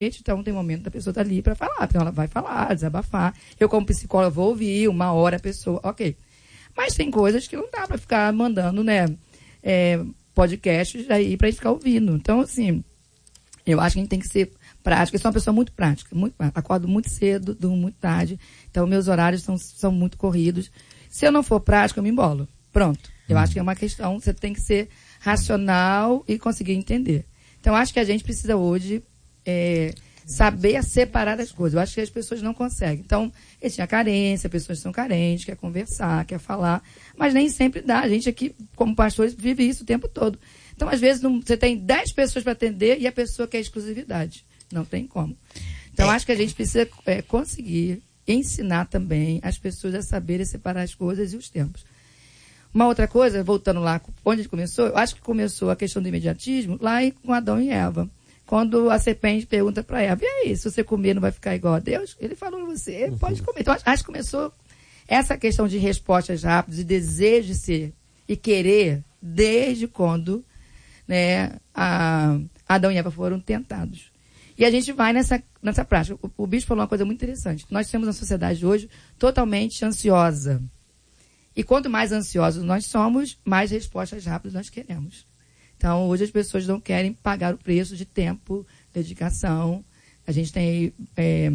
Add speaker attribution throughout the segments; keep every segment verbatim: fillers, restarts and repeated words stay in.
Speaker 1: Então tem um momento da pessoa estar tá ali para falar, então ela vai falar, desabafar. Eu como psicóloga vou ouvir uma hora a pessoa, ok. Mas tem coisas que não dá para ficar mandando, né, é, podcasts aí para gente ficar ouvindo. Então, assim, eu acho que a gente tem que ser prática. Eu sou uma pessoa muito prática, muito, acordo muito cedo, durmo muito tarde, então meus horários são, são muito corridos. Se eu não for prática, eu me embolo. Pronto. Eu hum. acho que é uma questão, você tem que ser racional e conseguir entender. Então, eu acho que a gente precisa hoje é, saber separar as coisas. Eu acho que as pessoas não conseguem. Então, existe a carência, pessoas são carentes, quer conversar, quer falar, mas nem sempre dá. A gente aqui, como pastores, vive isso o tempo todo. Então, às vezes, não, você tem dez pessoas para atender e a pessoa quer exclusividade. Não tem como. Então, acho que a gente precisa é, conseguir ensinar também as pessoas a saberem separar as coisas e os tempos. Uma outra coisa, voltando lá, onde a gente começou, eu acho que começou a questão do imediatismo lá com Adão e Eva. Quando a serpente pergunta para Eva, e aí, se você comer não vai ficar igual a Deus? Ele falou, você uhum. pode comer. Então, acho que começou essa questão de respostas rápidas, de desejo de ser e querer, desde quando, né, a Adão e Eva foram tentados. E a gente vai nessa, nessa prática. O, o bispo falou uma coisa muito interessante. Nós temos uma sociedade hoje totalmente ansiosa. E quanto mais ansiosos nós somos, mais respostas rápidas nós queremos. Então, hoje as pessoas não querem pagar o preço de tempo, dedicação. A gente tem é,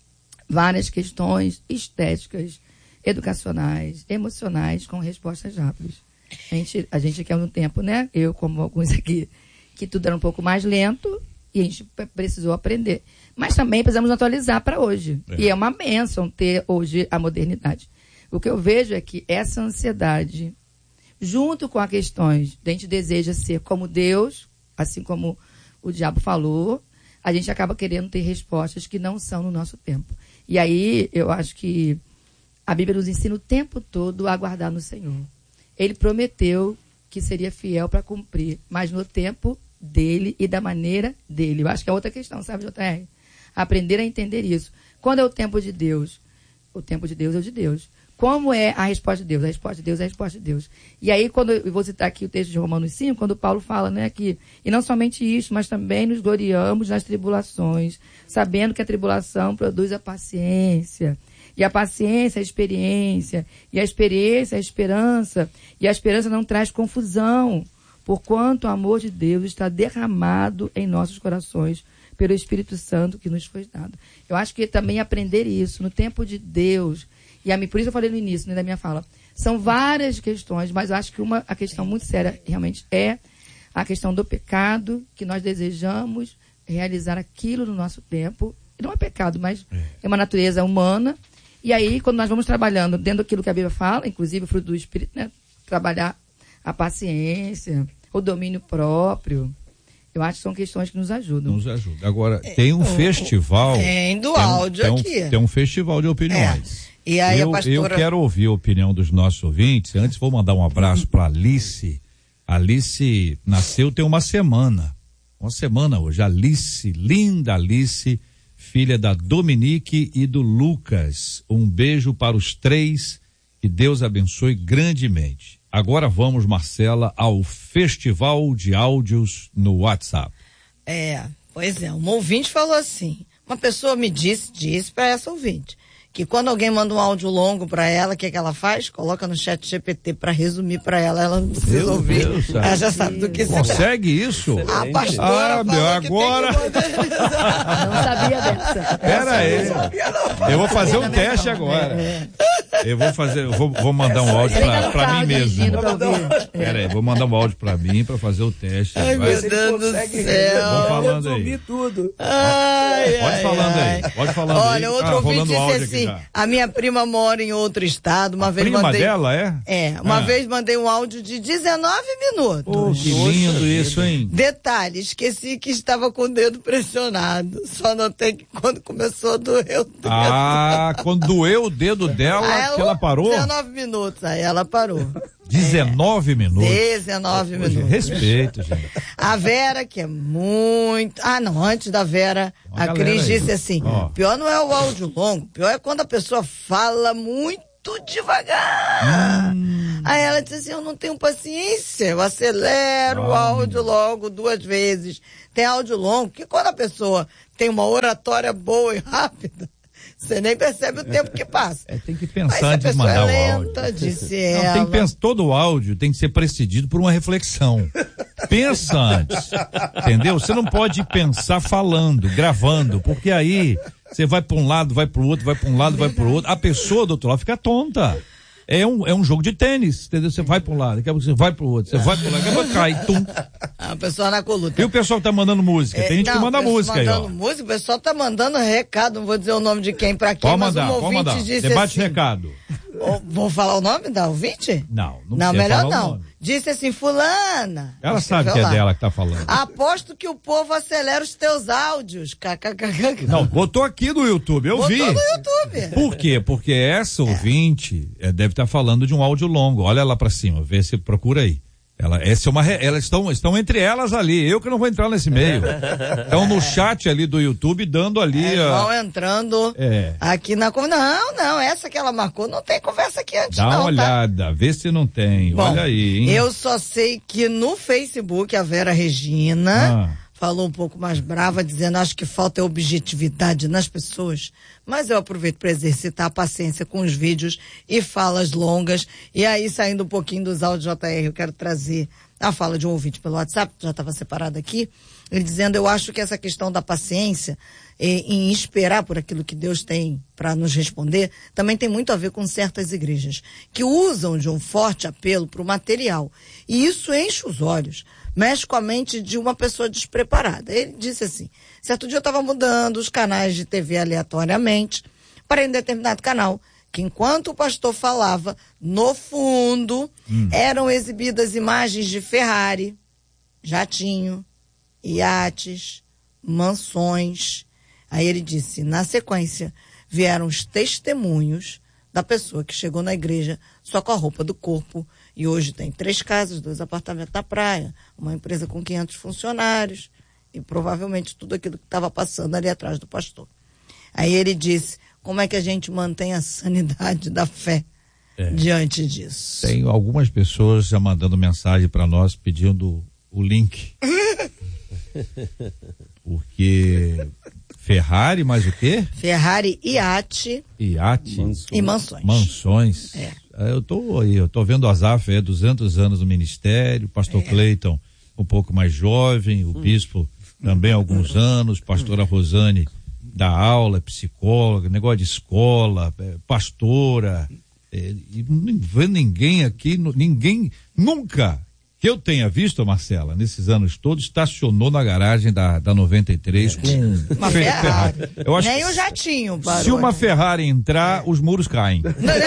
Speaker 1: várias questões estéticas, educacionais, emocionais, com respostas rápidas. A gente, a gente quer um tempo, né? Eu, como alguns aqui, que tudo era um pouco mais lento e a gente precisou aprender. Mas também precisamos atualizar para hoje. É. E é uma bênção ter hoje a modernidade. O que eu vejo é que essa ansiedade, junto com as questões de a gente deseja ser como Deus, assim como o diabo falou, a gente acaba querendo ter respostas que não são no nosso tempo. E aí, eu acho que a Bíblia nos ensina o tempo todo a aguardar no Senhor. Ele prometeu que seria fiel para cumprir, mas no tempo dele e da maneira dele. Eu acho que é outra questão, sabe, J R? Aprender a entender isso. Quando é o tempo de Deus? O tempo de Deus é o de Deus. Como é a resposta de Deus? A resposta de Deus é a resposta de Deus. E aí, quando eu vou citar aqui o texto de Romanos cinco, quando Paulo fala, né, que, e não somente isso, mas também nos gloriamos nas tribulações, sabendo que a tribulação produz a paciência, e a paciência a experiência, e a experiência a esperança, e a esperança não traz confusão, porquanto o amor de Deus está derramado em nossos corações pelo Espírito Santo que nos foi dado. Eu acho que também aprender isso no tempo de Deus. E a mim, por isso eu falei no início, né, da minha fala, são várias questões, mas eu acho que uma a questão muito séria realmente é a questão do pecado, que nós desejamos realizar aquilo no nosso tempo. E não é pecado, mas é uma natureza humana. E aí, quando nós vamos trabalhando dentro daquilo que a Bíblia fala, inclusive o fruto do Espírito, né, trabalhar a paciência, o domínio próprio, eu acho que são questões que nos ajudam. Nos ajuda.
Speaker 2: Agora, tem um é, festival...
Speaker 3: Tem do
Speaker 2: tem,
Speaker 3: áudio
Speaker 2: tem
Speaker 3: aqui.
Speaker 2: Um, tem um festival de opiniões.
Speaker 3: É. E aí
Speaker 2: eu,
Speaker 3: a pastora...
Speaker 2: eu quero ouvir a opinião dos nossos ouvintes. Antes vou mandar um abraço para Alice. Alice nasceu tem uma semana. Uma semana hoje. Alice, linda Alice, filha da Dominique e do Lucas. Um beijo para os três. Que Deus abençoe grandemente. Agora vamos, Marcela, ao Festival de Áudios no WhatsApp.
Speaker 3: É, pois é. Um ouvinte falou assim. Uma pessoa me disse, disse para essa ouvinte, que quando alguém manda um áudio longo para ela, o que, que ela faz? Coloca no chat G P T para resumir para ela, ela não precisa Meu ouvir. Deus, ela já sabe do que se trata.
Speaker 2: Consegue isso?
Speaker 3: A pastora
Speaker 2: ah, meu, agora...
Speaker 1: Não sabia dessa.
Speaker 2: Pera aí. Eu vou fazer um teste agora. Eu vou fazer, eu vou, vou mandar um áudio para mim mesmo. Pera aí, vou mandar um áudio para mim para fazer o teste.
Speaker 3: Ai, meu Deus do céu.
Speaker 2: Vou falando aí.
Speaker 4: tudo.
Speaker 3: Ai,
Speaker 2: pode
Speaker 3: ai,
Speaker 2: falando
Speaker 3: ai.
Speaker 2: aí. Pode falando aí.
Speaker 3: Olha, outro
Speaker 2: ah,
Speaker 3: ouvinte disse assim,
Speaker 2: já.
Speaker 3: a minha prima mora em outro estado, uma
Speaker 2: a
Speaker 3: vez
Speaker 2: prima
Speaker 3: mandei...
Speaker 2: dela, é?
Speaker 3: É, uma
Speaker 2: ah.
Speaker 3: vez mandei um áudio de dezenove minutos.
Speaker 2: Oh, que lindo Poxa isso, hein?
Speaker 3: Detalhe, esqueci que estava com o dedo pressionado, só notei que quando começou a doer o dedo.
Speaker 2: Ah, quando doeu o dedo dela, ela, que ela parou?
Speaker 3: dezenove minutos, aí ela parou.
Speaker 2: dezenove
Speaker 3: é.
Speaker 2: minutos?
Speaker 3: dezenove minutos.
Speaker 2: Respeito, gente.
Speaker 3: A Vera, que é muito... Ah, não, antes da Vera, Uma a Cris disse aí. assim, oh. pior não é o áudio longo, pior é quando a pessoa fala muito devagar. Hum. Aí ela disse assim, eu não tenho paciência, eu acelero ah, o áudio logo duas vezes. Tem áudio longo, que quando a pessoa tem uma oratória boa e rápida, você nem percebe o tempo que passa.
Speaker 2: É, tem que pensar antes de mandar
Speaker 3: é
Speaker 2: o
Speaker 3: lenta,
Speaker 2: áudio.
Speaker 3: Disse
Speaker 2: Não,
Speaker 3: ela.
Speaker 2: tem que pensar, todo o áudio tem que ser precedido por uma reflexão. Pensa antes, entendeu? Você não pode pensar falando, gravando, porque aí você vai para um lado, vai para o outro, vai para um lado, vai para o outro. A pessoa do outro lado fica tonta. É um, é um jogo de tênis, entendeu? Você vai para um lado, daqui a pouco você vai para o outro, você vai para o lado, daqui a pouco cai, tum.
Speaker 3: A pessoa na coluna.
Speaker 2: E o pessoal que tá mandando música?
Speaker 3: É,
Speaker 2: tem gente
Speaker 3: não,
Speaker 2: que manda música aí, ó.
Speaker 3: mandando música, o pessoal tá mandando recado, não vou dizer o nome de quem pra quem,
Speaker 2: Pode
Speaker 3: mas
Speaker 2: mandar,
Speaker 3: um
Speaker 2: pode
Speaker 3: ouvinte
Speaker 2: mandar.
Speaker 3: disse
Speaker 2: Debate
Speaker 3: assim,
Speaker 2: recado.
Speaker 3: oh, vou falar o nome da ouvinte?
Speaker 2: Não, não,
Speaker 3: Não,
Speaker 2: precisa
Speaker 3: melhor
Speaker 2: falar o
Speaker 3: não.
Speaker 2: nome.
Speaker 3: Disse assim, fulana.
Speaker 2: Ela sabe
Speaker 3: escreveu
Speaker 2: que é
Speaker 3: lá.
Speaker 2: dela que tá falando.
Speaker 3: Aposto que o povo acelera os teus áudios. Kkkk.
Speaker 2: Não, botou aqui no YouTube, eu
Speaker 3: Botou
Speaker 2: vi.
Speaker 3: no YouTube.
Speaker 2: Por quê? Porque essa ouvinte é, deve estar falando de um áudio longo. Olha lá pra cima, vê se procura aí. Ela, essa é uma, re- elas estão, estão entre elas ali. Eu que não vou entrar nesse meio. Estão no chat ali do YouTube dando ali.
Speaker 3: É,
Speaker 2: a-
Speaker 3: vão entrando
Speaker 2: É.
Speaker 3: aqui na conversa. Não, não, essa que ela marcou não tem conversa aqui antes
Speaker 2: Dá
Speaker 3: não,
Speaker 2: uma
Speaker 3: tá?
Speaker 2: olhada, vê se não tem.
Speaker 3: Bom,
Speaker 2: Olha aí, hein?
Speaker 3: eu só sei que no Facebook a Vera Regina
Speaker 2: Ah.
Speaker 3: falou um pouco mais brava, dizendo acho que falta objetividade nas pessoas, mas eu aproveito para exercitar a paciência com os vídeos e falas longas. E aí, saindo um pouquinho dos áudios J R, eu quero trazer a fala de um ouvinte pelo WhatsApp, já estava separado aqui, ele dizendo, eu acho que essa questão da paciência eh, em esperar por aquilo que Deus tem para nos responder, também tem muito a ver com certas igrejas, que usam de um forte apelo para o material. E isso enche os olhos, mexe com a mente de uma pessoa despreparada. Ele disse assim, certo dia eu estava mudando os canais de T V aleatoriamente para um determinado canal, que enquanto o pastor falava, no fundo, hum. eram exibidas imagens de Ferrari, jatinho, iates, mansões. Aí ele disse, na sequência, vieram os testemunhos da pessoa que chegou na igreja só com a roupa do corpo e hoje tem três casas, dois apartamentos na praia, uma empresa com quinhentos funcionários e provavelmente tudo aquilo que estava passando ali atrás do pastor. Aí ele disse, como é que a gente mantém a sanidade da fé é. diante disso?
Speaker 2: Tem algumas pessoas já mandando mensagem para nós pedindo o link. Porque Ferrari, mais o quê?
Speaker 3: Ferrari, iate.
Speaker 2: Iate.
Speaker 3: Mansões. E mansões.
Speaker 2: Mansões.
Speaker 3: É.
Speaker 2: Eu tô aí, eu tô vendo o Azaf, é duzentos anos no ministério, pastor é. Cleiton um pouco mais jovem, o hum. bispo também há alguns anos, pastora Rosane dá aula, psicóloga, negócio de escola, pastora, é, e não vê ninguém aqui, ninguém, nunca que eu tenha visto, Marcela, nesses anos todos, estacionou na garagem da, da noventa e três com
Speaker 3: uma
Speaker 2: Fer-
Speaker 3: Ferrari.
Speaker 2: Ferrari. Eu acho
Speaker 3: Nem
Speaker 2: que
Speaker 3: o jatinho, barulho.
Speaker 2: Se uma Ferrari entrar, os muros caem.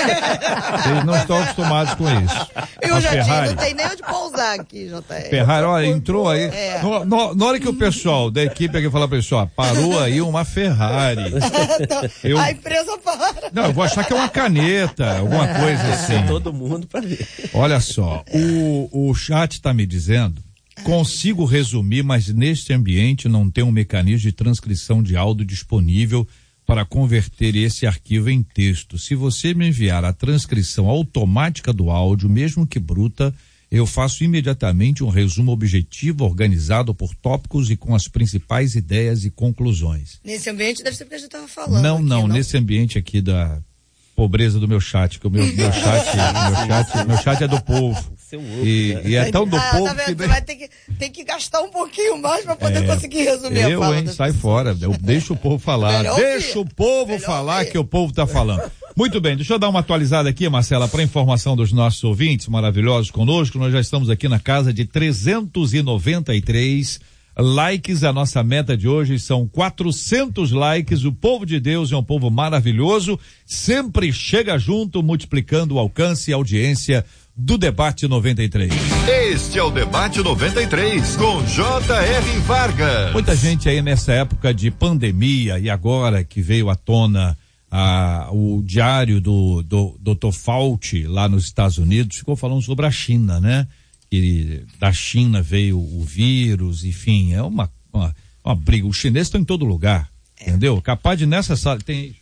Speaker 2: Eles não estão acostumados com isso.
Speaker 3: E
Speaker 2: a
Speaker 3: o jatinho
Speaker 2: Ferrari,
Speaker 3: não tem nem onde pousar aqui, J R.
Speaker 2: Ferrari, olha, entrou aí.
Speaker 3: É.
Speaker 2: No, no, na hora que o pessoal da equipe aqui falar para pessoal, parou aí uma Ferrari. Eu,
Speaker 3: a empresa para.
Speaker 2: não, eu vou achar que é uma caneta, alguma coisa assim.
Speaker 4: Todo mundo para ver.
Speaker 2: Olha só, o, o chat está me dizendo, consigo resumir, mas neste ambiente não tem um mecanismo de transcrição de áudio disponível para converter esse arquivo em texto. Se você me enviar a transcrição automática do áudio, mesmo que bruta, eu faço imediatamente um resumo objetivo, organizado por tópicos e com as principais ideias e conclusões.
Speaker 3: Nesse ambiente deve ser porque a gente estava falando.
Speaker 2: Não,
Speaker 3: aqui,
Speaker 2: não,
Speaker 3: não,
Speaker 2: nesse ambiente aqui da pobreza do meu chat, que o meu, meu chat, meu chat, meu chat é do povo. E, e é tão do
Speaker 3: ah,
Speaker 2: povo
Speaker 3: tá vendo?
Speaker 2: que
Speaker 3: Você vai ter que, ter que gastar um pouquinho mais para poder
Speaker 2: é,
Speaker 3: conseguir resumir a
Speaker 2: eu,
Speaker 3: fala.
Speaker 2: hein, sai fora, eu deixo o povo falar,
Speaker 3: Melhor
Speaker 2: deixa
Speaker 3: ouvir.
Speaker 2: o povo
Speaker 3: Melhor
Speaker 2: falar
Speaker 3: ouvir.
Speaker 2: que o povo tá falando. Muito bem, deixa eu dar uma atualizada aqui, Marcela, para informação dos nossos ouvintes maravilhosos conosco. Nós já estamos aqui na casa de trezentos e noventa e três likes. A nossa meta de hoje são quatrocentos likes. O povo de Deus é um povo maravilhoso, sempre chega junto, multiplicando o alcance e a audiência do Debate noventa e três.
Speaker 5: Este é o Debate noventa e três com J R Vargas.
Speaker 2: Muita gente aí nessa época de pandemia e agora que veio à tona ah, o diário do, do doutor Fauci lá nos Estados Unidos ficou falando sobre a China, né? Que da China veio o vírus, enfim, é uma, uma, uma briga. Os chineses estão em todo lugar, é. entendeu? Capaz de nessa sala tem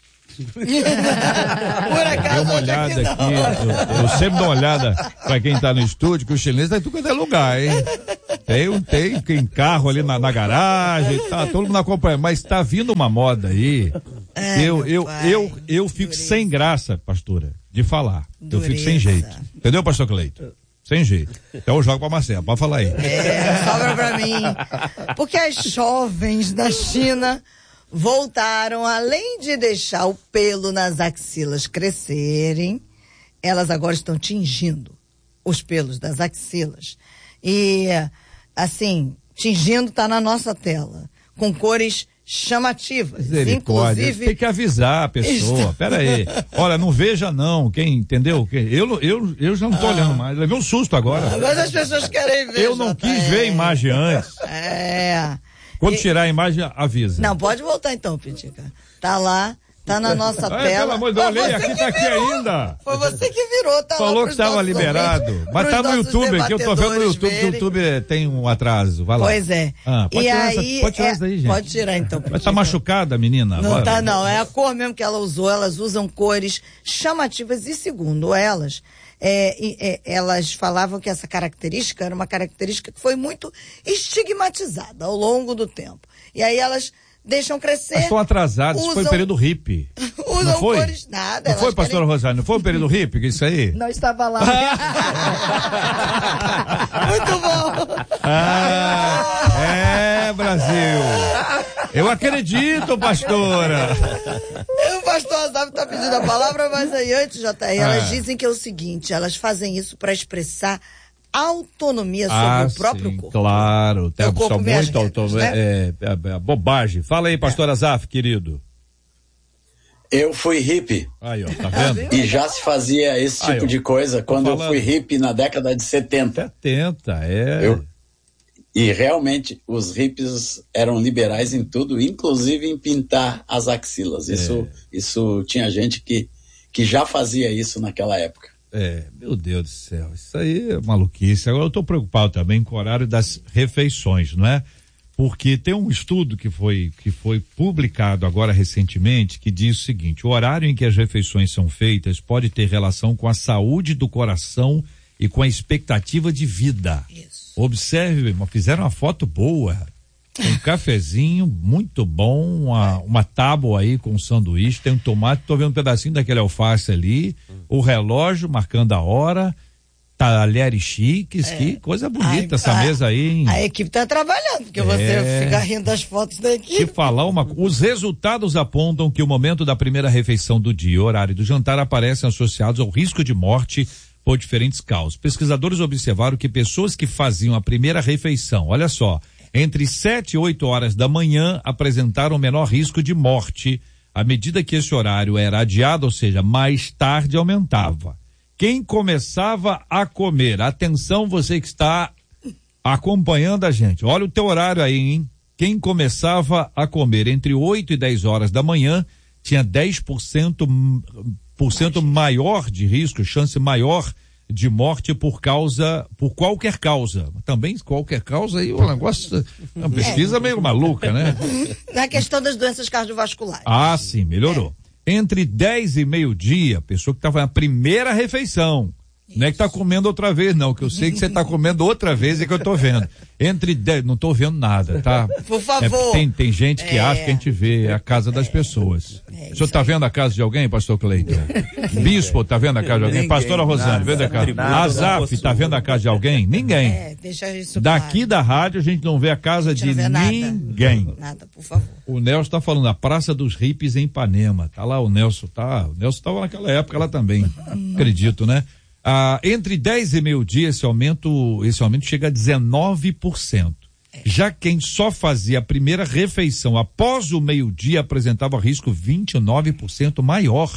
Speaker 3: Por acaso,
Speaker 2: dê uma olhada aqui, eu, eu sempre dou uma olhada para quem tá no estúdio, que o chinês tá em tudo quanto é lugar, hein? Tem, tem, tem carro ali na, na garagem, tá todo mundo acompanhando, mas tá vindo uma moda aí. É, eu, eu, pai, eu, eu fico dureza. Sem graça, pastora, de falar. Dureza. Eu fico sem jeito. Entendeu, pastor Cleito? Sem jeito. Então eu jogo pra Marcela, pode falar aí.
Speaker 3: É, sobra pra mim. Porque as jovens da China voltaram, além de deixar o pelo nas axilas crescerem, elas agora estão tingindo os pelos das axilas. E, assim, tingindo tá na nossa tela, com cores chamativas. Inclusive,
Speaker 2: tem que avisar a pessoa. Pera aí. Olha, não veja não. Quem entendeu? Eu, eu, eu já não tô ah. olhando mais. Levei um susto agora.
Speaker 3: Ah, mas as pessoas querem ver.
Speaker 2: Eu não J. quis é. ver a imagem antes.
Speaker 3: É.
Speaker 2: Quando e... tirar a imagem, avisa.
Speaker 3: Não, pode voltar então, Pitica. Tá lá. Tá na nossa
Speaker 2: ah,
Speaker 3: tela.
Speaker 2: Pelo amor de Deus, olhei, aqui tá aqui ainda.
Speaker 3: Foi você que virou, tá
Speaker 2: Falou
Speaker 3: lá
Speaker 2: que estava liberado. Ouvintes, mas tá no YouTube aqui, eu tô vendo no YouTube, verem. Que o YouTube tem um atraso. Vai lá.
Speaker 3: Pois é.
Speaker 2: Ah, pode,
Speaker 3: e
Speaker 2: tirar
Speaker 3: aí,
Speaker 2: essa, pode tirar
Speaker 3: é,
Speaker 2: essa daí, gente.
Speaker 3: Pode tirar então.
Speaker 2: Mas tá machucada, menina?
Speaker 3: Não
Speaker 2: Bora.
Speaker 3: Tá não, é a cor mesmo que ela usou, elas usam cores chamativas e segundo elas, é, é, elas falavam que essa característica era uma característica que foi muito estigmatizada ao longo do tempo. E aí elas deixam crescer.
Speaker 2: Estão atrasados, usam, foi o período hippie.
Speaker 3: Usam
Speaker 2: não foi?
Speaker 3: Cores, nada.
Speaker 2: Não foi, pastora querem... Rosário? Não foi o período hippie, que isso aí?
Speaker 1: Não estava lá.
Speaker 3: Muito bom.
Speaker 2: Ah, é, Brasil. Eu acredito, pastora.
Speaker 3: O pastor Azaf está pedindo a palavra, mas aí antes, J R, elas ah. dizem que é o seguinte, elas fazem isso para expressar autonomia sobre
Speaker 2: ah,
Speaker 3: o próprio
Speaker 2: sim,
Speaker 3: corpo.
Speaker 2: Claro, tem
Speaker 3: corpo
Speaker 2: muito autonomia.
Speaker 3: Né?
Speaker 2: É, é, é bobagem. Fala aí, pastor é. Azaf, querido.
Speaker 4: Eu fui hippie.
Speaker 2: Aí, ó, tá vendo?
Speaker 4: E já se fazia esse tipo aí, de coisa quando eu fui hippie na década de setenta.
Speaker 2: setenta, é.
Speaker 4: Eu, e realmente os hippies eram liberais em tudo, inclusive em pintar as axilas. Isso, é. isso tinha gente que, que já fazia isso naquela época.
Speaker 2: É, meu Deus do céu, isso aí é maluquice. Agora eu tô preocupado também com o horário das refeições, não é? Porque tem um estudo que foi, que foi publicado agora recentemente que diz o seguinte: o horário em que as refeições são feitas pode ter relação com a saúde do coração e com a expectativa de vida. Isso. Observe, fizeram uma foto boa, um cafezinho muito bom, uma, uma tábua aí com um sanduíche, tem um tomate, tô vendo um pedacinho daquele alface ali, o relógio marcando a hora, talheres chiques, é. Que coisa bonita. Ai, essa a, mesa aí, hein?
Speaker 3: A equipe tá trabalhando, porque é. Você fica rindo das fotos da equipe.
Speaker 2: Que falar uma, os resultados apontam que o momento da primeira refeição do dia e o horário do jantar aparecem associados ao risco de morte por diferentes causas. Pesquisadores observaram que pessoas que faziam a primeira refeição, olha só, entre sete e oito horas da manhã apresentaram menor risco de morte à medida que esse horário era adiado, ou seja, mais tarde aumentava. Quem começava a comer, atenção você que está acompanhando a gente, olha o teu horário aí, hein? Quem começava a comer entre oito e dez horas da manhã tinha dez por cento, por cento maior de risco, chance maior de morte por causa, por qualquer causa. Também qualquer causa aí, o negócio, uma pesquisa é. meio maluca, né?
Speaker 3: Na questão das doenças cardiovasculares.
Speaker 2: Ah, sim, melhorou. É. Entre dez e meio-dia, pessoa que estava na primeira refeição. Isso. Não é que tá comendo outra vez, não, que eu sei que você tá comendo outra vez e que eu tô vendo. Entre dez, não tô vendo nada, tá?
Speaker 3: Por favor.
Speaker 2: É, tem, tem gente que é. acha que a gente vê a casa das é. pessoas. É, o senhor tá aí. Vendo a casa de alguém, pastor Cleiton? Bispo, tá vendo a casa de alguém? Ninguém, Pastora Rosane, vendo a casa? Azaf, tá vendo a casa de alguém? Ninguém. É,
Speaker 3: deixa isso
Speaker 2: Daqui
Speaker 3: claro.
Speaker 2: Da rádio a gente não vê a casa a de ninguém.
Speaker 3: Nada. nada, por favor.
Speaker 2: O Nelson tá falando, a Praça dos Hippies em Ipanema. Tá lá o Nelson, tá? O Nelson tava naquela época lá também. Acredito, né? Ah, entre dez e meio-dia, esse aumento, esse aumento chega a dezenove por cento. É. Já quem só fazia a primeira refeição após o meio-dia apresentava risco vinte e nove por cento maior.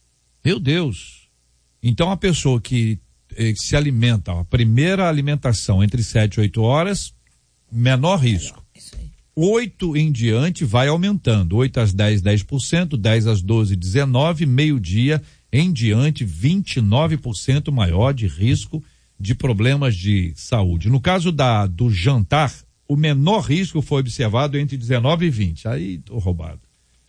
Speaker 2: Meu Deus! Então a pessoa que eh, se alimenta, a primeira alimentação entre sete e oito horas, menor risco. oito em diante vai aumentando. oito às dez, dez por cento, dez às doze, dezenove por cento, meio-dia em diante, vinte e nove por cento maior de risco de problemas de saúde. No caso da, do jantar, o menor risco foi observado entre dezenove e vinte. Aí, tô roubado.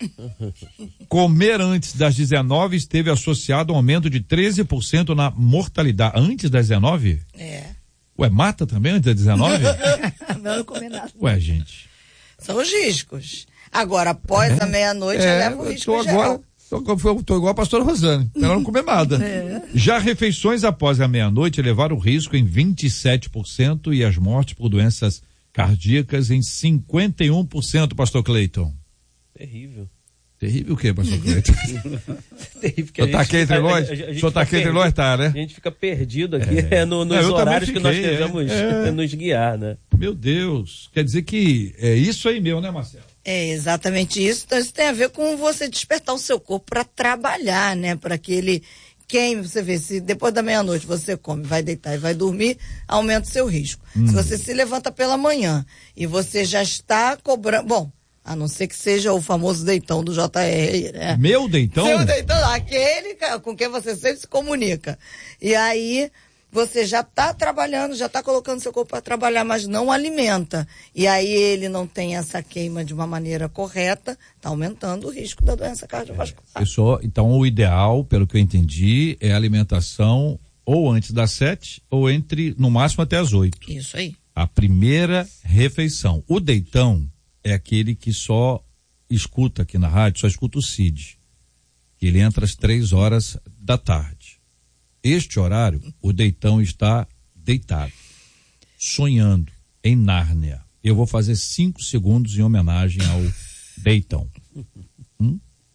Speaker 2: Comer antes das dezenove esteve associado a um aumento de treze por cento na mortalidade. Antes das dezenove?
Speaker 3: É.
Speaker 2: Ué, mata também antes das dezenove?
Speaker 1: Não, não comer nada.
Speaker 2: Ué, gente.
Speaker 3: São os riscos. Agora, após
Speaker 2: É.
Speaker 3: a meia-noite,
Speaker 2: É,
Speaker 3: leva o
Speaker 2: eu
Speaker 3: risco
Speaker 2: tô
Speaker 3: em geral.
Speaker 2: agora, tô, tô igual a pastora Rosane, ela não comer nada.
Speaker 1: É.
Speaker 2: Já refeições após a meia-noite elevaram o risco em vinte e sete por cento e as mortes por doenças cardíacas em cinquenta e um por cento, pastor Cleiton.
Speaker 6: Terrível.
Speaker 2: Terrível o quê, pastor Cleiton?
Speaker 6: Terrível que
Speaker 2: O senhor tá aqui entre
Speaker 6: a-
Speaker 2: nós?
Speaker 6: a- a- a gente
Speaker 2: O senhor tá
Speaker 6: fica
Speaker 2: aqui entre
Speaker 6: perdido.
Speaker 2: nós, tá, né?
Speaker 6: A gente fica perdido aqui
Speaker 2: É.
Speaker 6: no-
Speaker 2: Não,
Speaker 6: nos
Speaker 2: eu também
Speaker 6: horários que nós
Speaker 2: fiquei, é.
Speaker 6: devemos
Speaker 2: É.
Speaker 6: nos guiar, né?
Speaker 2: Meu Deus, quer dizer que é isso aí mesmo, né, Marcelo?
Speaker 3: É exatamente isso. Então, isso tem a ver com você despertar o seu corpo para trabalhar, né? Para que ele queime. Você vê, se depois da meia-noite você come, vai deitar e vai dormir, aumenta o seu risco.
Speaker 2: Hum.
Speaker 3: Se você se levanta pela manhã e você já está cobrando. Bom, a não ser que seja o famoso deitão do J R, né?
Speaker 2: Meu deitão?
Speaker 3: Seu deitão, aquele com quem você sempre se comunica. E aí você já está trabalhando, já está colocando seu corpo para trabalhar, mas não alimenta. E aí ele não tem essa queima de uma maneira correta, está aumentando o risco da doença cardiovascular.
Speaker 2: Pessoal, então o ideal, pelo que eu entendi, é a alimentação ou antes das sete ou entre, no máximo, até as oito.
Speaker 3: Isso aí.
Speaker 2: A primeira refeição. O deitão é aquele que só escuta aqui na rádio, só escuta o Cid. Ele entra às três horas da tarde. Este horário, o deitão está deitado, sonhando em Nárnia. Eu vou fazer cinco segundos em homenagem ao deitão. Hum?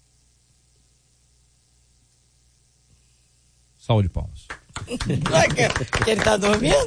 Speaker 2: Salve de palmas.
Speaker 3: Não é que, que ele está dormindo?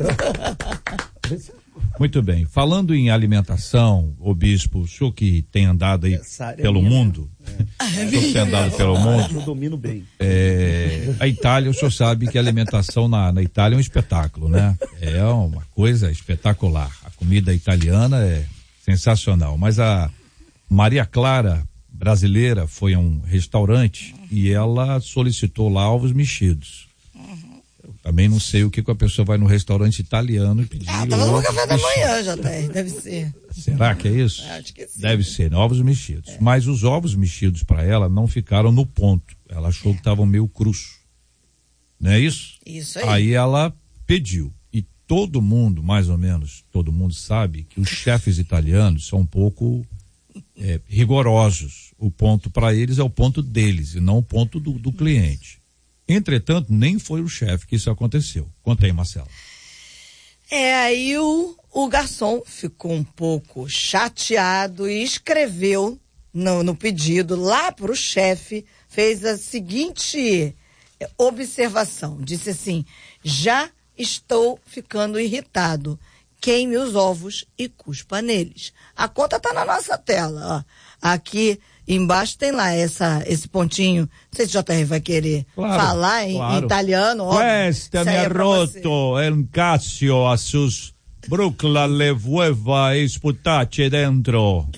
Speaker 2: Muito bem. Falando em alimentação, ô bispo, o senhor que tem andado aí
Speaker 7: Essa área é
Speaker 2: pelo
Speaker 7: minha,
Speaker 2: mundo, o senhor que tem andado pelo mundo,
Speaker 7: Eu domino bem.
Speaker 2: é, a Itália, o senhor sabe que a alimentação na, na Itália é um espetáculo, né? É uma coisa espetacular. A comida italiana é sensacional. Mas a Maria Clara, brasileira, foi a um restaurante e ela solicitou lá ovos mexidos. Também não sei o que, que a pessoa vai no restaurante italiano e pedir.
Speaker 3: Ah, tava no
Speaker 2: ovos
Speaker 3: café da
Speaker 2: mexidos.
Speaker 3: manhã, J R, deve ser.
Speaker 2: Será que é isso?
Speaker 3: Acho que sim.
Speaker 2: Deve ser, né? Ovos mexidos. É. Mas os ovos mexidos para ela não ficaram no ponto. Ela achou é. que estavam meio crus. Não é isso?
Speaker 3: Isso aí.
Speaker 2: Aí ela pediu. E todo mundo, mais ou menos, todo mundo sabe que os chefes italianos são um pouco é, rigorosos. O ponto para eles é o ponto deles e não o ponto do, do cliente. Entretanto, nem foi o chefe que isso aconteceu. Conta aí, Marcelo.
Speaker 3: É, aí o, o garçom ficou um pouco chateado e escreveu no, no pedido lá para o chefe, fez a seguinte observação, disse assim: já estou ficando irritado, queime os ovos e cuspa neles. A conta está na nossa tela, ó. Aqui embaixo tem lá essa, esse pontinho. Não sei se o J R vai querer
Speaker 2: claro,
Speaker 3: falar em,
Speaker 2: claro.
Speaker 3: em italiano. Óbvio.
Speaker 2: Questa mi ha rotto un cazzo a sus brucla le vueva e sputace dentro.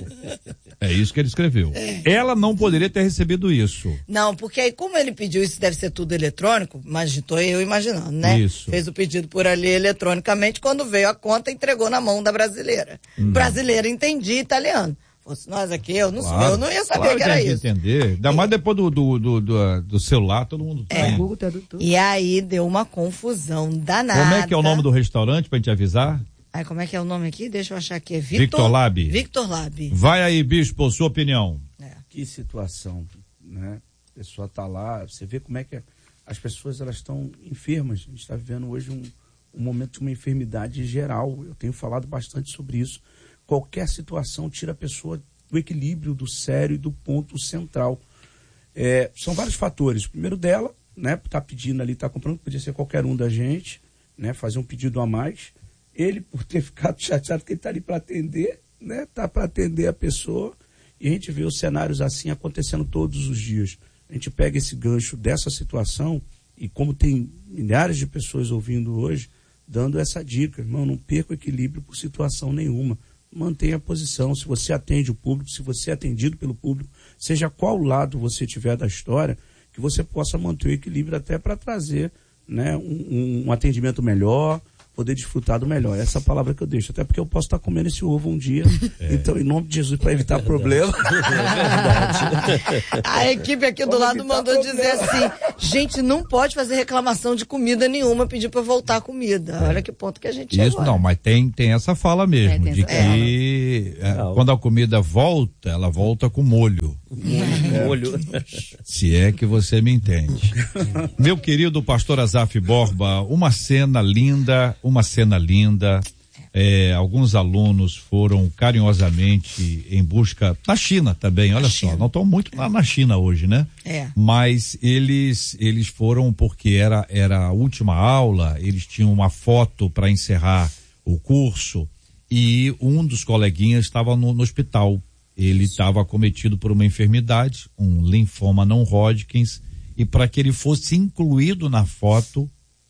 Speaker 2: É isso que ele escreveu. É. Ela não poderia ter recebido isso.
Speaker 3: Não, porque aí como ele pediu isso, deve ser tudo eletrônico, mas estou eu imaginando, né?
Speaker 2: Isso.
Speaker 3: Fez o pedido por ali eletronicamente, quando veio a conta, entregou na mão da brasileira. Hum. Brasileira entendia italiano. Fosse nós aqui, eu não,
Speaker 2: claro,
Speaker 3: eu não ia saber
Speaker 2: claro
Speaker 3: que era
Speaker 2: que
Speaker 3: isso.
Speaker 2: Entender. Ainda mais depois do, do, do, do, do celular, todo mundo
Speaker 3: é.
Speaker 2: tem.
Speaker 3: E aí deu uma confusão danada.
Speaker 2: Como é que é o nome do restaurante pra gente avisar?
Speaker 3: Aí, como é que é o nome aqui? Deixa eu achar aqui. É Victor,
Speaker 2: Victor Lab.
Speaker 3: Victor Lab.
Speaker 2: Vai aí, bispo, sua opinião.
Speaker 7: É. Que situação, né? A pessoa tá lá, você vê como é que é. As pessoas, elas estão enfermas. A gente está vivendo hoje um, um momento de uma enfermidade geral. Eu tenho falado bastante sobre isso. Qualquer situação tira a pessoa do equilíbrio, do sério e do ponto central. É, são vários fatores. O primeiro dela, né? Tá pedindo ali, tá comprando, podia ser qualquer um da gente, né? Fazer um pedido a mais. Ele, por ter ficado chateado, que ele está ali para atender, né? Está para atender a pessoa. E a gente vê os cenários assim acontecendo todos os dias. A gente pega esse gancho dessa situação e como tem milhares de pessoas ouvindo hoje, dando essa dica, irmão, não perca o equilíbrio por situação nenhuma. Mantenha a posição. Se você atende o público, se você é atendido pelo público, seja qual lado você tiver da história, que você possa manter o equilíbrio até para trazer, né, um, um atendimento melhor, poder desfrutar do melhor. Essa é a palavra que eu deixo. Até porque eu posso estar comendo esse ovo um dia. É. Então, em nome de Jesus, para evitar é problema.
Speaker 3: É a equipe aqui do lado mandou problema. dizer assim, gente, não pode fazer reclamação de comida nenhuma, pedir para voltar a comida. É. Olha que ponto que a gente
Speaker 2: Isso
Speaker 3: chegou.
Speaker 2: Não, mas tem, tem essa fala mesmo, é, de que é. É, quando a comida volta, ela volta com molho.
Speaker 6: Molho. molho.
Speaker 2: Se é que você me entende. Meu querido pastor Azaf Borba, uma cena linda, uma cena linda. É, alguns alunos foram carinhosamente em busca, na China também, olha só, não estão muito lá na China hoje, né?
Speaker 3: É.
Speaker 2: Mas eles eles foram porque era, era a última aula, eles tinham uma foto para encerrar o curso e um dos coleguinhas estava no, no hospital. Ele estava acometido por uma enfermidade, um linfoma não Hodgkins, e para que ele fosse incluído na foto,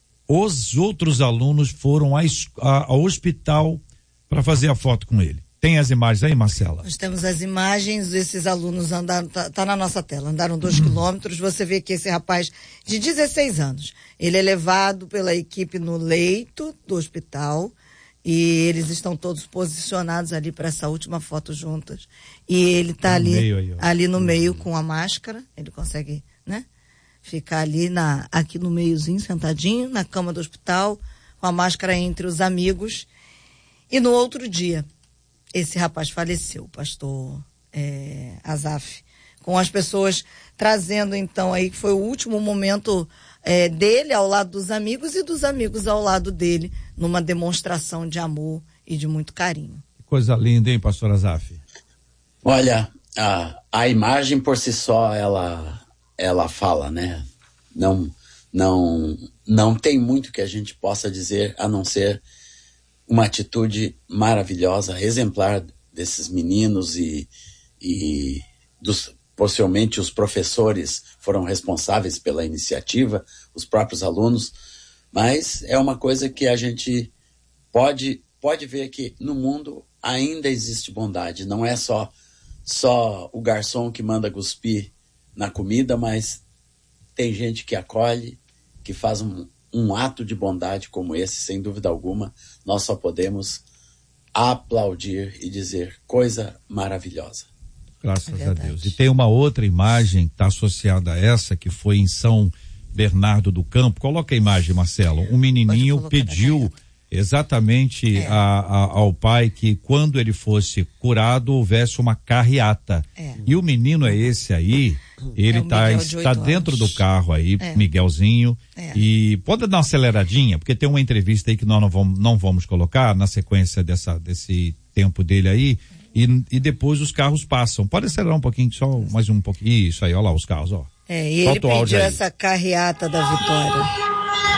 Speaker 2: os outros alunos foram a, a, ao hospital para fazer a foto com ele. Tem as imagens aí, Marcela?
Speaker 3: Nós temos as imagens, esses alunos andaram, tá, tá na nossa tela, andaram dois uhum. quilômetros, você vê que esse rapaz de dezesseis anos, ele é levado pela equipe no leito do hospital e eles estão todos posicionados ali para essa última foto juntas. E ele tá no ali, aí, ali no uhum. meio com a máscara, ele consegue, né? Ficar ali na, aqui no meiozinho, sentadinho, na cama do hospital, com a máscara entre os amigos. E no outro dia, esse rapaz faleceu, o pastor é, Azaf, com as pessoas trazendo então aí, que foi o último momento é, dele ao lado dos amigos e dos amigos ao lado dele, numa demonstração de amor e de muito carinho.
Speaker 2: Coisa linda, hein, pastor Azaf?
Speaker 4: Olha, a, a imagem por si só, ela... ela fala, né? Não, não, não tem muito que a gente possa dizer a não ser uma atitude maravilhosa, exemplar desses meninos e, e dos, possivelmente os professores foram responsáveis pela iniciativa, os próprios alunos, mas é uma coisa que a gente pode, pode ver que no mundo ainda existe bondade, não é só, só o garçom que manda cuspir na comida, mas tem gente que acolhe, que faz um, um ato de bondade como esse, sem dúvida alguma, nós só podemos aplaudir e dizer coisa maravilhosa.
Speaker 2: Graças é a Deus. E tem uma outra imagem que está associada a essa, que foi em São Bernardo do Campo. Coloca a imagem, Marcelo. Um menininho pediu exatamente é. a, a, ao pai que quando ele fosse curado houvesse uma carreata. É. E o menino é esse aí, ele é tá, está dentro do carro aí, é. Miguelzinho, é. E pode dar uma aceleradinha, porque tem uma entrevista aí que nós não vamos, não vamos colocar na sequência dessa, desse tempo dele aí, e, e depois os carros passam. Pode acelerar um pouquinho, só mais um pouquinho. Isso aí, olha lá os carros, ó.
Speaker 3: É, e ele pediu essa carreata da vitória.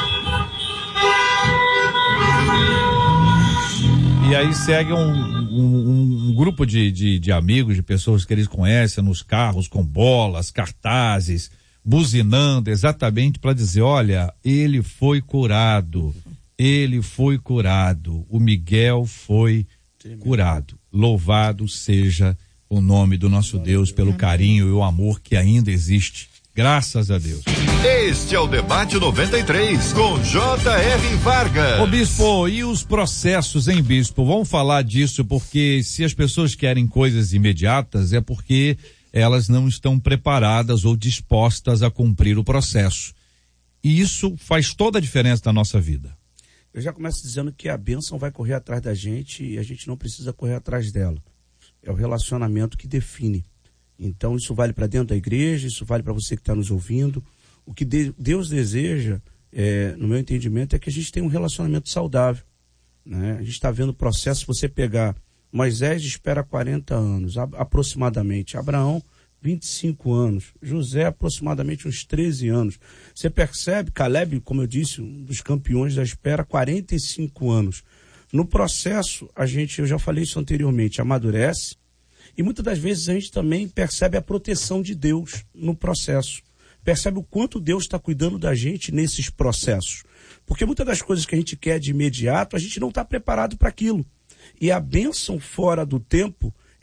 Speaker 2: E aí segue um, um, um grupo de, de, de amigos, de pessoas que eles conhecem nos carros, com bolas, cartazes, buzinando exatamente para dizer, olha, ele foi curado, ele foi curado, o Miguel foi curado. Louvado seja o nome do nosso Deus pelo carinho e o amor que ainda existe. Graças a Deus.
Speaker 5: Este é o Debate noventa e três, com J R. Vargas.
Speaker 2: Ô bispo, e os processos, hein, bispo? Vamos falar disso, porque se as pessoas querem coisas imediatas, é porque elas não estão preparadas ou dispostas a cumprir o processo. E isso faz toda a diferença na nossa vida.
Speaker 7: Eu já começo dizendo que a bênção vai correr atrás da gente e a gente não precisa correr atrás dela. É o relacionamento que define. Então isso vale para dentro da igreja, isso vale para você que está nos ouvindo. O que de, Deus deseja, é, no meu entendimento, é que a gente tenha um relacionamento saudável, né? A gente está vendo o processo, se você pegar Moisés espera quarenta anos, a, aproximadamente, Abraão vinte e cinco anos, José aproximadamente uns treze anos. Você percebe, Caleb, como eu disse, um dos campeões da espera, quarenta e cinco anos. No processo, a gente, eu já falei isso anteriormente, amadurece. E muitas das vezes a gente também percebe a proteção de Deus no processo. Percebe o quanto Deus está cuidando da gente nesses processos. Porque muitas das coisas que a gente quer de imediato, a gente não está preparado para aquilo. E a bênção fora do tempo,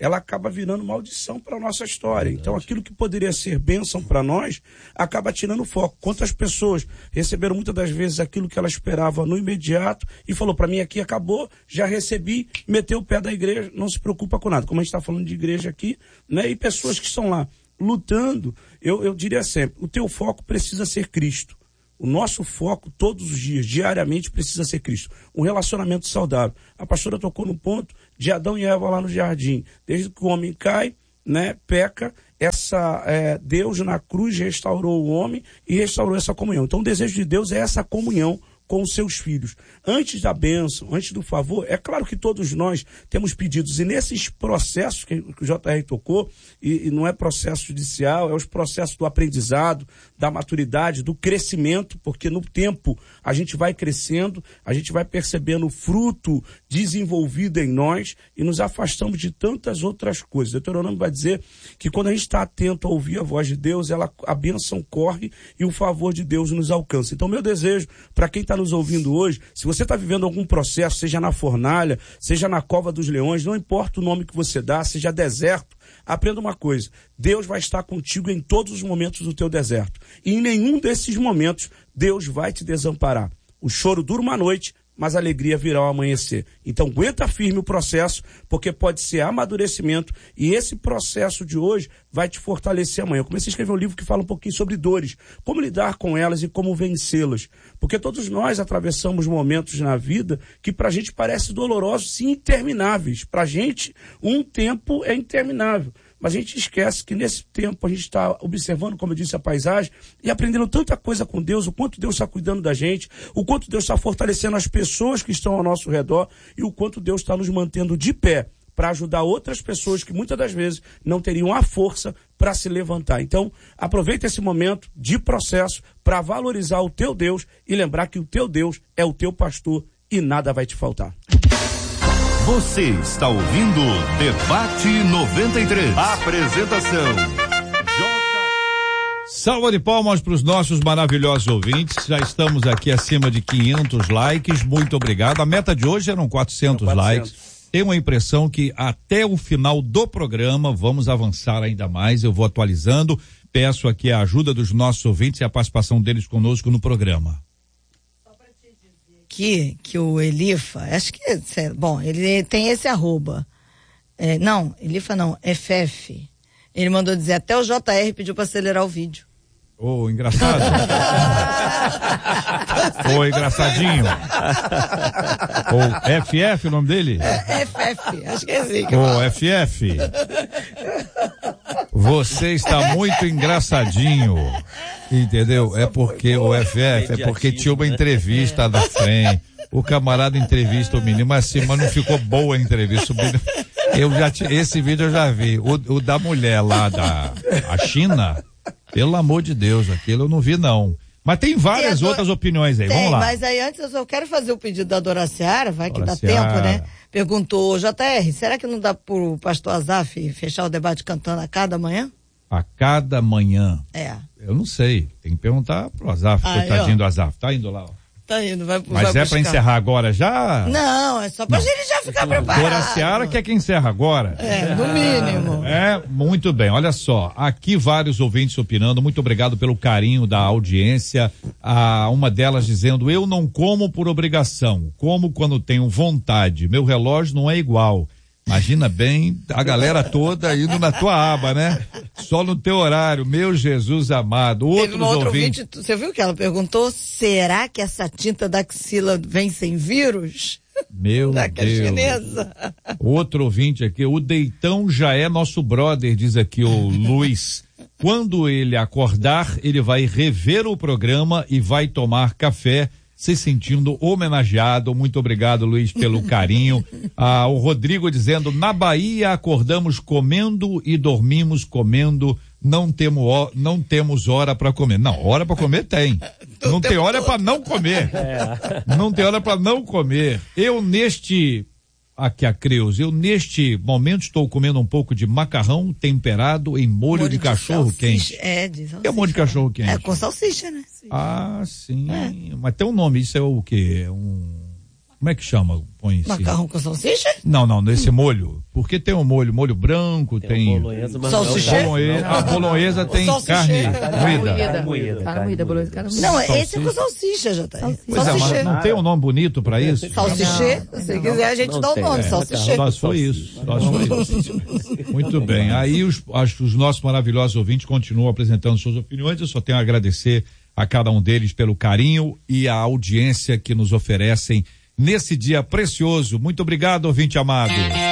Speaker 7: ela acaba virando maldição para a nossa história. Então, aquilo que poderia ser bênção para nós, acaba tirando o foco. Quantas pessoas receberam muitas das vezes aquilo que ela esperava no imediato e falou, para mim aqui acabou, já recebi, meteu o pé da igreja, não se preocupa com nada. Como a gente está falando de igreja aqui, né? E pessoas que estão lá lutando, eu, eu diria sempre, o teu foco precisa ser Cristo. O nosso foco, todos os dias, diariamente, precisa ser Cristo. Um relacionamento saudável. A pastora tocou no ponto de Adão e Eva lá no jardim. Desde que o homem cai, né, peca, essa, é, Deus na cruz restaurou o homem e restaurou essa comunhão. Então o desejo de Deus é essa comunhão com os seus filhos. Antes da bênção, antes do favor, é claro que todos nós temos pedidos, e nesses processos que o J R tocou, e, e não é processo judicial, é os processos do aprendizado, da maturidade, do crescimento, porque no tempo a gente vai crescendo, a gente vai percebendo o fruto desenvolvido em nós e nos afastamos de tantas outras coisas. O Deuteronômio vai dizer que quando a gente está atento a ouvir a voz de Deus, ela, a bênção corre e o favor de Deus nos alcança. Então, meu desejo, para quem está nos ouvindo hoje, se você está vivendo algum processo, seja na fornalha, seja na cova dos leões, não importa o nome que você dá, seja deserto, aprenda uma coisa, Deus vai estar contigo em todos os momentos do teu deserto. E em nenhum desses momentos, Deus vai te desamparar. O choro dura uma noite, mas a alegria virá ao amanhecer. Então aguenta firme o processo, porque pode ser amadurecimento, e esse processo de hoje vai te fortalecer amanhã. Eu comecei a escrever um livro que fala um pouquinho sobre dores, como lidar com elas e como vencê-las. Porque todos nós atravessamos momentos na vida que pra gente parecem dolorosos e intermináveis. Pra gente, um tempo é interminável. Mas a gente esquece que nesse tempo a gente está observando, como eu disse, a paisagem e aprendendo tanta coisa com Deus, o quanto Deus está cuidando da gente, o quanto Deus está fortalecendo as pessoas que estão ao nosso redor e o quanto Deus está nos mantendo de pé para ajudar outras pessoas que muitas das vezes não teriam a força para se levantar. Então, aproveita esse momento de processo para valorizar o teu Deus e lembrar que o teu Deus é o teu pastor e nada vai te faltar.
Speaker 5: Você está ouvindo Debate noventa e três. Apresentação: J.
Speaker 2: Salva de palmas para os nossos maravilhosos ouvintes. Já estamos aqui acima de quinhentos likes. Muito obrigado. A meta de hoje eram quatrocentos, quatrocentos likes. Tenho a impressão que até o final do programa vamos avançar ainda mais. Eu vou atualizando. Peço aqui a ajuda dos nossos ouvintes e a participação deles conosco no programa.
Speaker 3: Que, que o Elifa, acho que, bom, ele tem esse arroba, é, não, Elifa não, F F, ele mandou dizer, até o J R pediu para acelerar o vídeo.
Speaker 2: Ô, oh, engraçado. Ô, oh, engraçadinho. Ô, oh, F F o nome dele?
Speaker 3: É, F F, acho que é assim.
Speaker 2: Ô, oh, F F. Você está muito engraçadinho. Entendeu? É porque o F F, é porque tinha uma entrevista na frente. O camarada entrevista o menino, mas assim, mas não ficou boa a entrevista. O menino, eu já, esse vídeo eu já vi. O, o da mulher lá da a China, pelo amor de Deus, aquilo eu não vi não. Mas tem várias tem outras opiniões aí,
Speaker 3: tem,
Speaker 2: vamos lá.
Speaker 3: Mas aí antes eu só quero fazer o pedido da Dora Seara, vai que Dora dá Seara. Tempo, né? Perguntou, J R, será que não dá pro pastor Azaf fechar o debate cantando a cada manhã?
Speaker 2: A cada manhã?
Speaker 3: É.
Speaker 2: Eu não sei, tem que perguntar pro Azaf, aí, coitadinho ó. do Azaf, tá indo lá, ó.
Speaker 3: Tá indo, vai,
Speaker 2: Mas
Speaker 3: vai
Speaker 2: é para encerrar agora já?
Speaker 3: Não, é só pra não. gente já ficar preparado.
Speaker 2: Dora Seara quer que encerra agora.
Speaker 3: É, no mínimo.
Speaker 2: É, muito bem, olha só, aqui vários ouvintes opinando, muito obrigado pelo carinho da audiência, ah, uma delas dizendo, eu não como por obrigação, como quando tenho vontade, meu relógio não é igual. Imagina bem a galera toda indo na tua aba, né? Só no teu horário, meu Jesus amado. Outros ouvintes.
Speaker 3: Ouvinte, você viu que ela perguntou, será que essa tinta da axila vem sem vírus?
Speaker 2: Meu da Deus. Chinesa. Outro ouvinte aqui, o Deitão já é nosso brother, diz aqui o Luiz. Quando ele acordar, ele vai rever o programa e vai tomar café, se sentindo homenageado. Muito obrigado, Luiz, pelo carinho. Ah, o Rodrigo dizendo, na Bahia acordamos comendo e dormimos comendo, não temos, não temos hora para comer. Não, hora para comer tem. Não tem hora para não comer. Não tem hora para não comer. Eu neste, aqui a Creus, eu neste momento estou comendo um pouco de macarrão temperado em molho, molho de, de cachorro quente.
Speaker 3: É, de salsicha.
Speaker 2: É molho de cachorro quente.
Speaker 3: É com salsicha, né?
Speaker 2: Ah, sim. É. Mas tem um nome, isso é o quê? Um... Como é que chama? Põe em cima.
Speaker 3: Macarrão com salsicha?
Speaker 2: Não, não, nesse molho. Porque tem um molho, molho branco, tem.
Speaker 6: Tem bolonhesa, mas não,
Speaker 3: Salsicha?
Speaker 6: cara.
Speaker 2: Bolonhesa, a bolonhesa tem
Speaker 3: Salsicha.
Speaker 2: carne moída.
Speaker 6: Carne moída,
Speaker 1: Carne
Speaker 6: carne
Speaker 1: moída,
Speaker 6: moída.
Speaker 1: bolonhesa, carne moída.
Speaker 3: Não,
Speaker 2: Salsicha.
Speaker 3: esse é com salsicha, já tá.
Speaker 1: Salsicha.
Speaker 2: Pois é, mas
Speaker 3: Salsicha.
Speaker 2: não tem um nome bonito pra isso?
Speaker 3: Salsichê,
Speaker 1: Não,
Speaker 3: se
Speaker 1: não.
Speaker 3: quiser a gente
Speaker 6: Não
Speaker 3: dá o
Speaker 6: tem,
Speaker 3: nome,
Speaker 6: é.
Speaker 3: salsichê.
Speaker 2: Só foi isso. Só foi isso. Muito bem. Aí os, as- os nossos maravilhosos ouvintes continuam apresentando suas opiniões. Eu só tenho a agradecer a cada um deles pelo carinho e a audiência que nos oferecem nesse dia precioso. Muito obrigado, ouvinte amado.